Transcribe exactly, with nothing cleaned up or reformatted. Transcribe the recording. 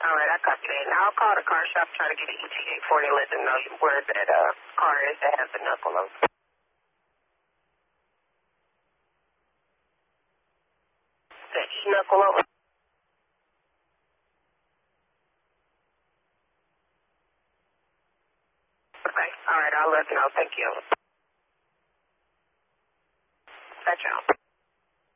All right, I copy that. Now I'll call the car shop, try to get an E T A for you, let them know where that uh, car is that has the knuckle on. That E-knuckle on. Okay, all right, I'll let them know. Thank you. That's all.